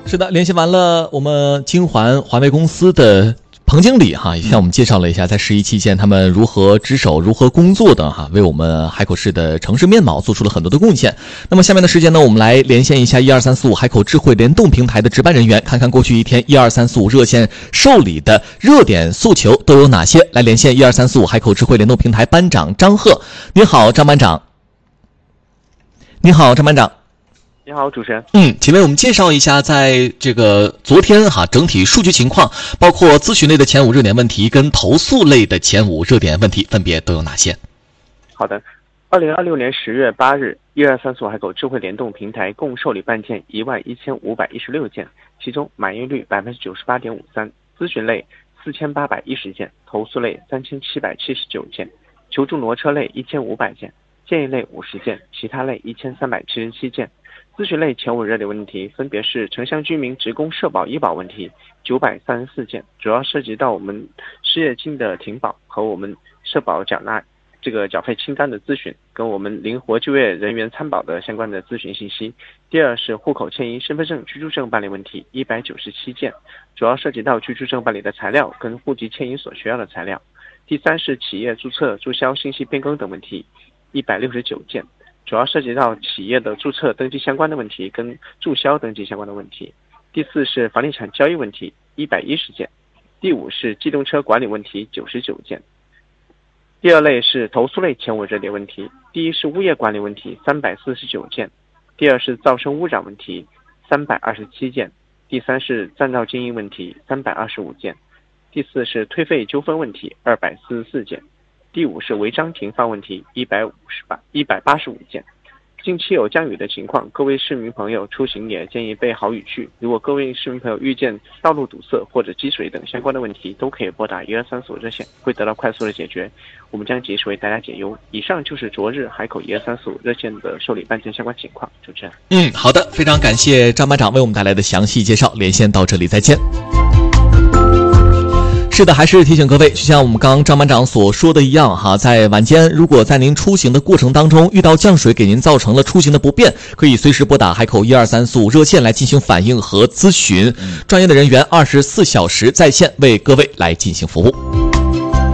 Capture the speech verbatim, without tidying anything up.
是的，联系完了我们京环环卫公司的彭经理哈，也向我们介绍了一下在十一期间他们如何值守、如何工作的哈，为我们海口市的城市面貌做出了很多的贡献。那么下面的时间呢，我们来连线一下一二三四五海口智慧联动平台的值班人员，看看过去一天一二三四五热线受理的热点诉求都有哪些。来连线一二三四五海口智慧联动平台班长张贺，你好，张班长。你好，张班长。 你好，主持人。 嗯，请为我们介绍一下，在这个昨天哈整体数据情况，包括咨询类的前五热点问题跟投诉类的前五热点问题，分别都有哪些？ 好的，二零二六年十月八日，一二三四五海口智慧联动平台共受理办件一万一千五百一十六件，其中满意率百分之九十八点五三，咨询类四千八百一十件，投诉类三千七百七十九件，求助挪车类一千五百件，建议类五十件，其他类一千三百七十七件。咨询类前五热点问题分别是城乡居民职工社保医保问题九百三十四件，主要涉及到我们失业金的停保和我们社保缴纳这个缴费清单的咨询，跟我们灵活就业人员参保的相关的咨询信息。第二是户口迁移身份证、居住证办理问题一百九十七件，主要涉及到居住证办理的材料跟户籍迁移所需要的材料。第三是企业注册、注销信息变更等问题一百六十九件，主要涉及到企业的注册登记相关的问题跟注销登记相关的问题。第四是房地产交易问题一百一十件。第五是机动车管理问题九十九件。第二类是投诉类前五热点问题，第一是物业管理问题三百四十九件，第二是噪声污染问题三百二十七件，第三是占道经营问题三百二十五件，第四是退费纠纷问题二百四十四件，第五是违章停放问题一百五十八一百八十五件。近期有降雨的情况，各位市民朋友出行也建议备好雨具。如果各位市民朋友遇见道路堵塞或者积水等相关的问题，都可以拨打一二三四五热线，会得到快速的解决。我们将及时为大家解忧。以上就是昨日海口一二三四五热线的受理办件相关情况。主持人， 嗯，好的，非常感谢张班长为我们带来的详细介绍。连线到这里，再见。是的，还是提醒各位，就像我们刚刚张班长所说的一样哈，在晚间如果在您出行的过程当中遇到降水给您造成了出行的不便，可以随时拨打海口一二三四五热线来进行反映和咨询，专业的人员二十四小时在线为各位来进行服务。